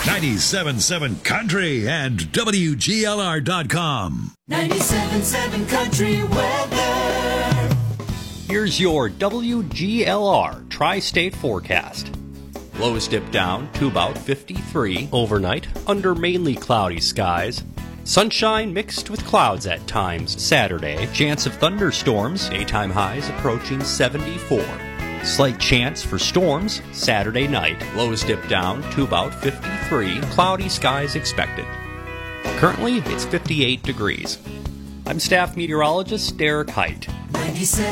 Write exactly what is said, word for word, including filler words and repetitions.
ninety-seven point seven Country and W G L R dot com. ninety-seven point seven Country weather. Here's your W G L R Tri-State forecast. Lows dip down to about fifty-three overnight under mainly cloudy skies. Sunshine mixed with clouds at times Saturday. Chance of thunderstorms, daytime highs approaching seventy-four. Slight chance for storms Saturday night. Lows dip down to about fifty-three. Cloudy skies expected. Currently, it's fifty-eight degrees. I'm staff meteorologist Derek Height. ninety-seven